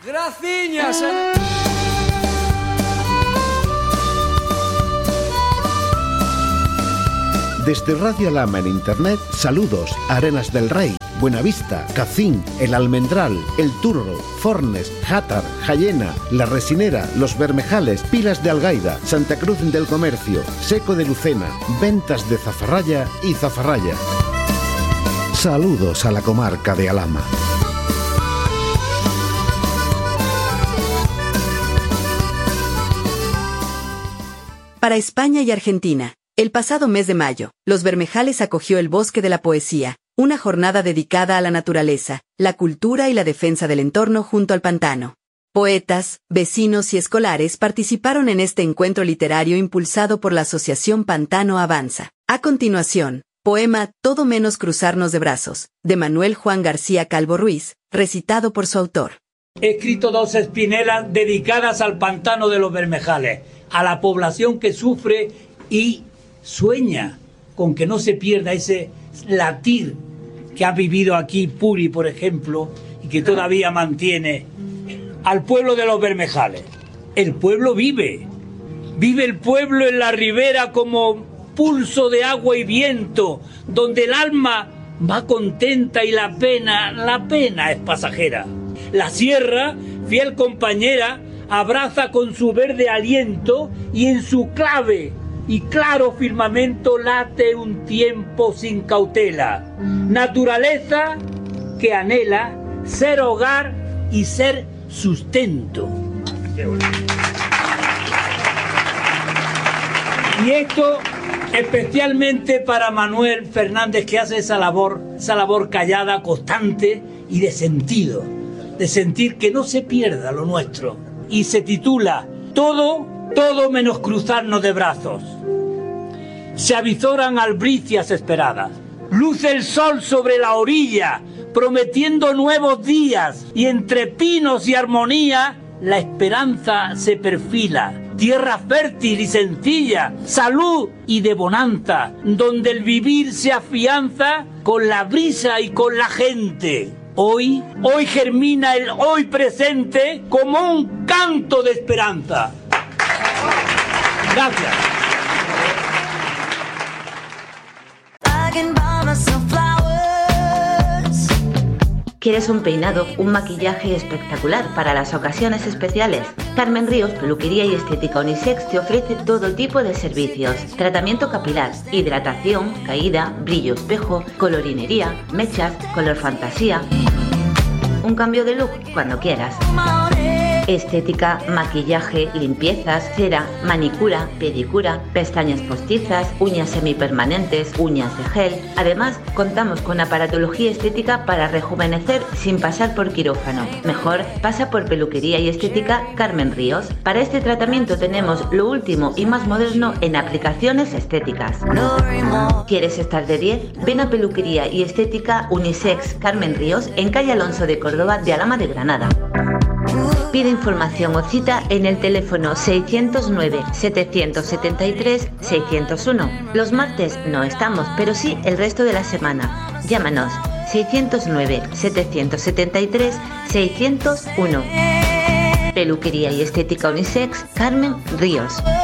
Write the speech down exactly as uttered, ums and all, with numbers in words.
Graciñas. Desde Radio Alhama en Internet, saludos a Arenas del Rey, Buenavista, Cacín, El Almendral, El Turro, Fornes, Játar, Jayena, La Resinera, Los Bermejales, Pilas de Algaida, Santa Cruz del Comercio, Seco de Lucena, Ventas de Zafarraya y Zafarraya. Saludos a la comarca de Alhama. Para España y Argentina, el pasado mes de mayo, Los Bermejales acogió el Bosque de la Poesía, una jornada dedicada a la naturaleza, la cultura y la defensa del entorno junto al pantano. Poetas, vecinos y escolares participaron en este encuentro literario impulsado por la Asociación Pantano Avanza. A continuación, poema Todo menos cruzarnos de brazos, de Manuel Juan García Calvo Ruiz, recitado por su autor. He escrito dos espinelas dedicadas al pantano de Los Bermejales, a la población que sufre y sueña con que no se pierda ese latir que ha vivido aquí Puri, por ejemplo, y que todavía mantiene al pueblo de Los Bermejales. El pueblo vive, vive el pueblo en la ribera como pulso de agua y viento, donde el alma va contenta y la pena, la pena es pasajera. La sierra, fiel compañera, abraza con su verde aliento y en su clave y claro firmamento late un tiempo sin cautela. Naturaleza que anhela ser hogar y ser sustento. Y esto especialmente para Manuel Fernández, que hace esa labor, esa labor callada, constante y de sentido, de sentir que no se pierda lo nuestro. Y se titula Todo, todo menos cruzarnos de brazos. Se avizoran albricias esperadas. Luce el sol sobre la orilla, prometiendo nuevos días, y entre pinos y armonía la esperanza se perfila. Tierra fértil y sencilla, salud y de bonanza, donde el vivir se afianza con la brisa y con la gente. Hoy, hoy germina el hoy presente como un canto de esperanza. Gracias. ¿Quieres un peinado, un maquillaje espectacular para las ocasiones especiales? Carmen Ríos, Peluquería y Estética Unisex te ofrece todo tipo de servicios. Tratamiento capilar, hidratación, caída, brillo espejo, colorinería, mechas, color fantasía. Un cambio de look cuando quieras. Estética, maquillaje, limpiezas, cera, manicura, pedicura, pestañas postizas, uñas semipermanentes, uñas de gel. Además, contamos con aparatología estética para rejuvenecer sin pasar por quirófano. Mejor, pasa por Peluquería y Estética Carmen Ríos. Para este tratamiento tenemos lo último y más moderno en aplicaciones estéticas. ¿Quieres estar de diez? Ven a Peluquería y Estética Unisex Carmen Ríos en calle Alonso de Córdoba de Alhama de Granada. Pide información o cita en el teléfono seiscientos nueve, setecientos setenta y tres, seiscientos uno. Los martes no estamos, pero sí el resto de la semana. Llámanos seiscientos nueve, setecientos setenta y tres, seiscientos uno. Peluquería y Estética Unisex Carmen Ríos.